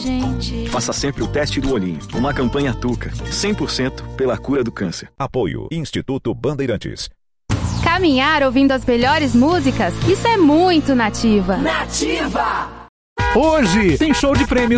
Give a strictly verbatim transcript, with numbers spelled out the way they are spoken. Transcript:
gente. Faça sempre o teste do olhinho. Uma campanha Tuca, cem por cento pela cura do câncer. Apoio Instituto Bandeirantes. Caminhar ouvindo as melhores músicas, isso é muito Nativa. Nativa! Hoje tem show de prêmios